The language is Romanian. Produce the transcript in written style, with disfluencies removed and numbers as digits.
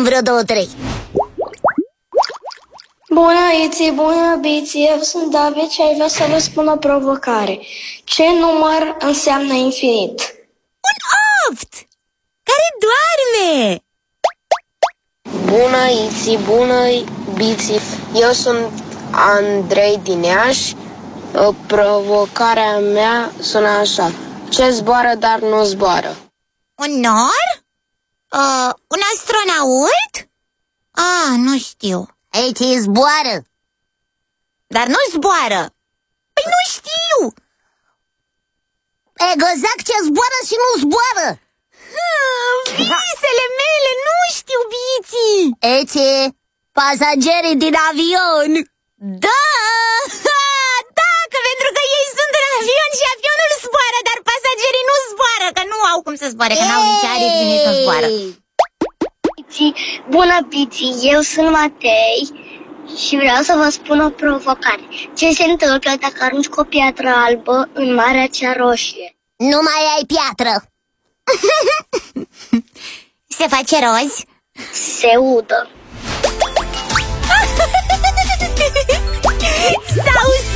vreo 2-3. Bună, Iți, bună, Biți, eu sunt David și aș vrea să vă spun o provocare. Ce număr înseamnă infinit? Un 8 care doarme. Bună, Iți, bună, Biți, eu sunt Andrei din Iași. Provocarea mea sună așa: ce zboară, dar nu zboară? Un nor? Un astronaut? Nu știu. Iți, zboară. Dar nu zboară. Păi nu știu. Exact, ce zboară și nu zboară. Visele mele, nu știu, Biții. Iți, pasagerii din avion. Da, pentru că ei sunt în avion și avionul zboară, dar pasagerii nu zboară, că nu au cum să zboare, că n-au nici aripi, nici nu zboară. Bună, Biți, eu sunt Matei și vreau să vă spun o provocare. Ce se întâmplă dacă arunci cu o piatră albă în Marea cea Roșie? Nu mai ai piatră. Se face roz? Se udă. S-au